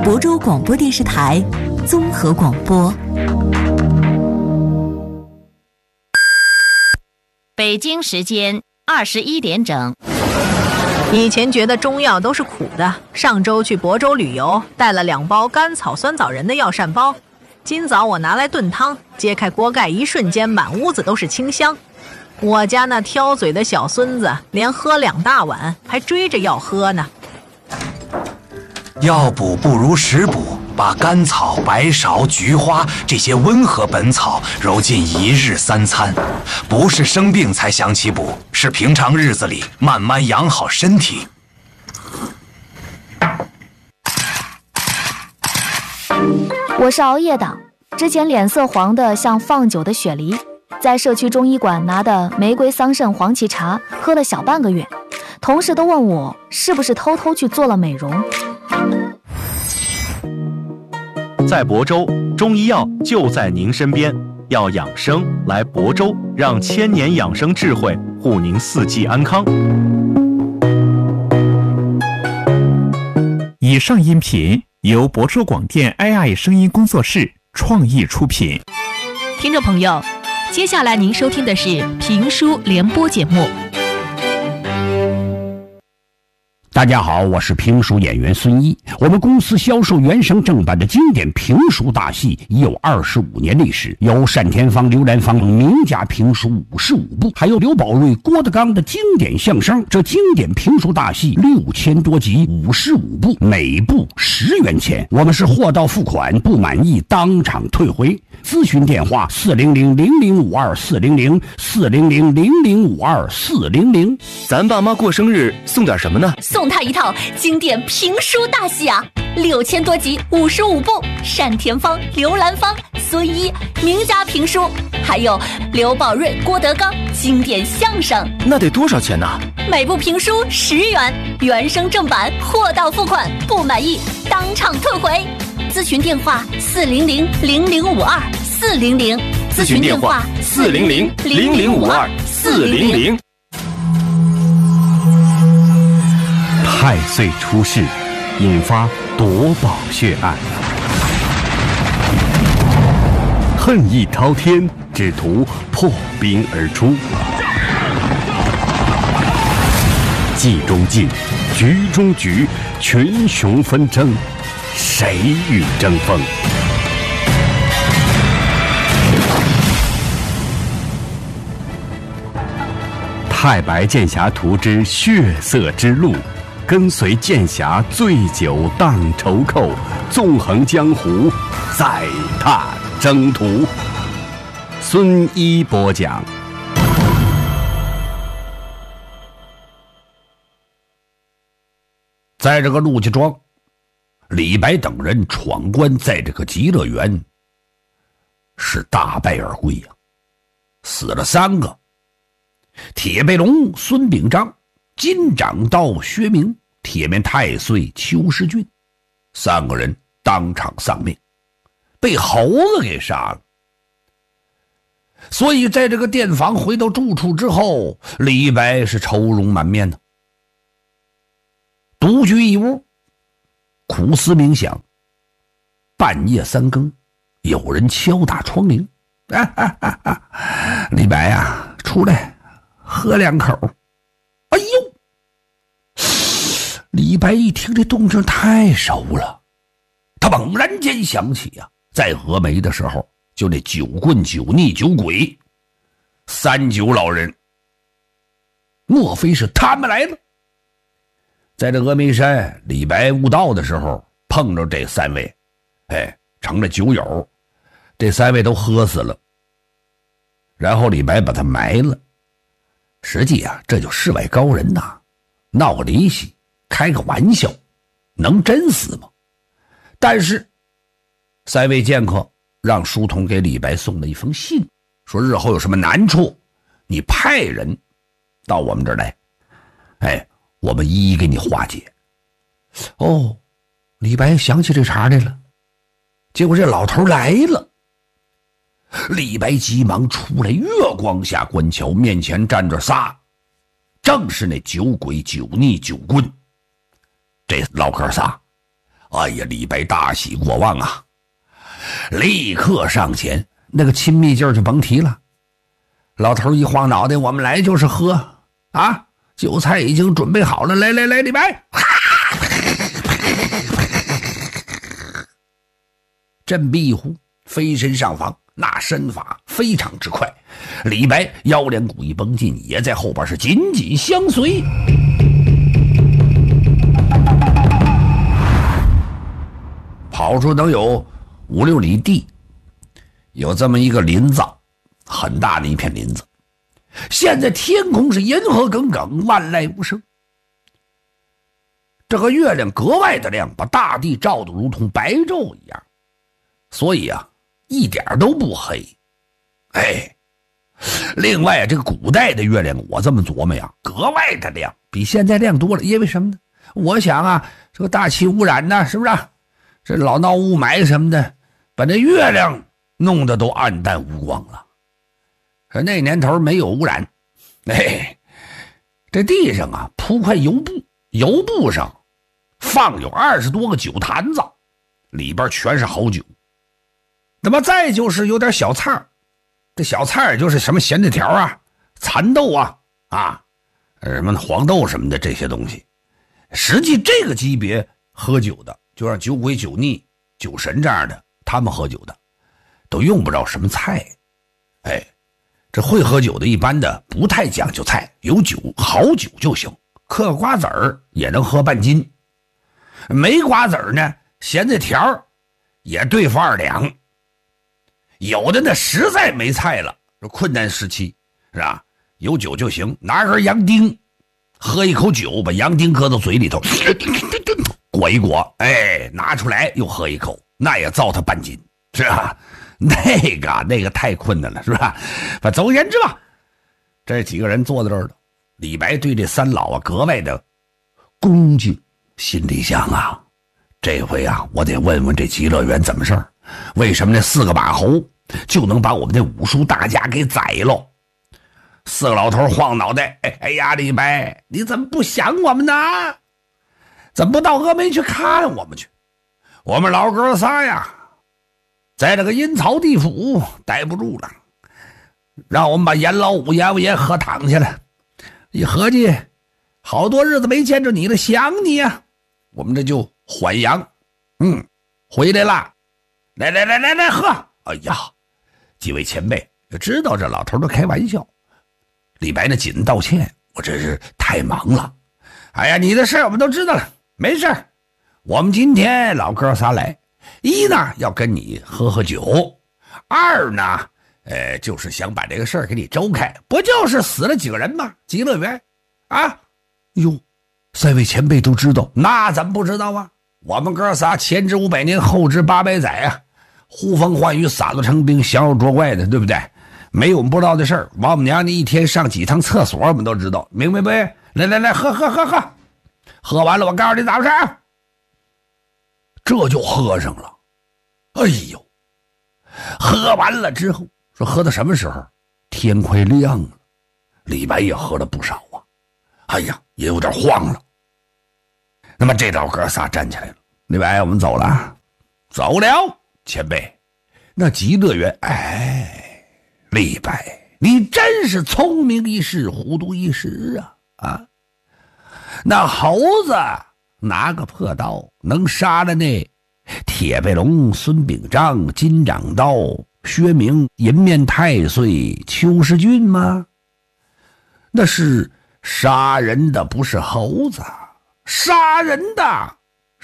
亳州广播电视台综合广播。 北京时间21点整。 以前觉得中药都是苦的，上周去亳州旅游，带了2包甘草酸枣仁的药膳包。今早我拿来炖汤，揭开锅盖，一瞬间满屋子都是清香。我家那挑嘴的小孙子连喝2大碗，还追着要喝呢。 药补不如食补，把甘草、白芍、菊花这些温和本草揉进1日3餐，不是生病才想起补，是平常日子里慢慢养好身体。 我是熬夜党，之前脸色黄的像放久的雪梨，在社区中医馆拿的玫瑰桑葚黄芪茶喝了小半个月，同事都问我是不是偷偷去做了美容。 在亳州，中医药就在您身边。要养生，来亳州，让1000年养生智慧护您4季安康。 以上音频由亳州广电 AI 声音工作室创意出品。 听众朋友，接下来您收听的是评书联播节目。 大家好，我是评书演员孙一。我们公司销售原声正版的经典评书大戏已有25年历史，有单田芳、刘兰芳名家评书55部，还有刘宝瑞、郭德纲的经典相声。这经典评书大戏6000多集，55部，每部10元钱。我们是货到付款，不满意当场退回。咨询电话400-0052-400，400-0052-400。 咱爸妈过生日送点什么呢？ 送他一套经典评书大戏啊，6000多集，55部，单田芳、刘兰芳、孙一名家评书，还有刘宝瑞、郭德纲经典相声。 那得多少钱呢？ 每部评书10元，原声正版，货到付款，不满意当场退回。咨询电话400-0052-400， 咨询电话400-0052-400。 太岁出世，引发夺宝血案，恨意滔天，只图破冰而出。计中计，局中局，群雄纷争，谁与争锋？太白剑侠图之血色之路，跟随剑侠醉酒荡愁寇，纵横江湖，再踏征途。孙一播讲。在这个陆家庄，李白等人闯关，在这个极乐园是大败而归呀，死了3个：铁背龙孙秉章、金掌刀薛明、铁面太岁邱世俊，3个人当场丧命，被猴子给杀了。所以在这个店房回到住处之后，李白是愁容满面的，独居一屋，苦思冥想。半夜3更，有人敲打窗棂，李白啊，出来喝2口。哎呦！李白一听这动静太熟了，他猛然间想起呀，在峨眉的时候，就那酒棍、酒逆、酒鬼3酒老人，莫非是他们来了？在这峨眉山，李白悟道的时候碰着这3位，成了酒友，这3位都喝死了，然后李白把他埋了。实际啊，这就世外高人呐，闹个离奇，开个玩笑，能真死吗？但是3位剑客让书童给李白送了一封信，说日后有什么难处，你派人到我们这儿来，我们一一给你化解。哦，李白想起这茬来了，结果这老头来了。李白急忙出来，月光下观瞧，面前站着仨，正是那酒鬼、酒逆、酒棍。这老哥仨， 哎呀，李白大喜过望啊，立刻上前，那个亲密劲儿就甭提了。老头一晃脑袋，我们来就是喝啊，酒菜已经准备好了，来来来，李白，振臂一呼，飞身上房，那身法非常之快。李白腰连鼓一绷劲，也在后边是紧紧相随。跑出能有5、6里地，有这么一个林子，很大的一片林子。现在天空是银河耿耿，万籁无声。这个月亮格外的亮，把大地照得如同白昼一样，所以啊，一点都不黑。哎，另外这个古代的月亮，我这么琢磨呀，格外的亮，比现在亮多了。因为什么呢？我想啊，这个大气污染呢，是不是啊？这老闹雾霾什么的，把这月亮弄得都暗淡无光了。说那年头没有污染，哎，这地上啊铺块油布，油布上放有20多个酒坛子，里边全是好酒。那么再就是有点小菜，这小菜就是什么咸菜条啊、蚕豆啊、什么黄豆什么的这些东西。实际这个级别喝酒的，就让酒鬼、酒腻、酒神这样的他们喝酒的，都用不着什么菜。哎，这会喝酒的一般的不太讲究菜，有酒好酒就行，嗑瓜子儿也能喝半斤，没瓜子儿呢，咸菜条也对付2两。有的呢实在没菜了，困难时期是吧？有酒就行，拿根洋丁，喝一口酒，把洋丁搁到嘴里头，裹一裹，哎，拿出来又喝一口，那也糟蹋半斤，是吧？那个太困难了，是吧？反正总而言之吧，这几个人坐在这儿了，李白对这3老啊格外的恭敬，心里想啊，这回啊我得问问这极乐园怎么事儿，为什么那4个马猴就能把我们这武术大家给宰了？4个老头晃脑袋，哎呀，李白，你怎么不想我们呢？怎么不到峨眉去看我们去？我们老哥仨呀，在这个阴曹地府待不住了，让我们把阎老五、阎王爷喝躺下了。一合计，好多日子没见着你了，想你呀，我们这就缓阳，回来了，来喝。哎呀，几位前辈就知道这老头都开玩笑。李白呢紧道歉，我这是太忙了。哎呀，你的事我们都知道了，没事，我们今天老哥仨来，一呢要跟你喝喝酒，二呢就是想把这个事儿给你周开，不就是死了几个人吗？极乐园啊。哟，3位前辈都知道，那怎么不知道啊？我们哥仨前知500年，后知800载啊，呼风唤雨，撒豆成兵，降妖捉怪的，对不对？没有我们不知道的事儿。王母娘娘一天上几趟厕所我们都知道，明白没？来喝，喝完了我告诉你咋回事啊。这就喝上了。哎呦，喝完了之后，说喝到什么时候？天快亮了。李白也喝了不少啊，哎呀，也有点慌了。那么这老哥仨站起来了，李白，我们走了。走了，前辈。那极乐园，李白，你真是聪明一时，糊涂一时啊！那猴子拿个破刀能杀了那铁背龙、孙秉章、金掌刀、薛明、银面太岁、邱世俊吗？那是杀人的，不是猴子，杀人的